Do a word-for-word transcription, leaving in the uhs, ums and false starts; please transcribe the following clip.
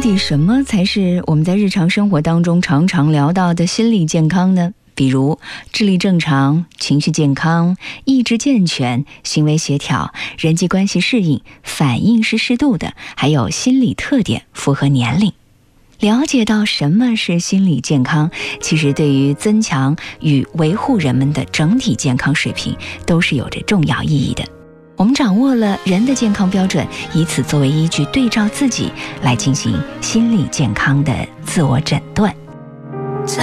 底什么才是我们在日常生活当中常常聊到的心理健康呢？比如智力正常、情绪健康、意志健全、行为协调、人际关系适应、反应是适度的，还有心理特点符合年龄。了解到什么是心理健康，其实对于增强与维护人们的整体健康水平都是有着重要意义的。我们掌握了人的健康标准，以此作为依据，对照自己来进行心理健康的自我诊断。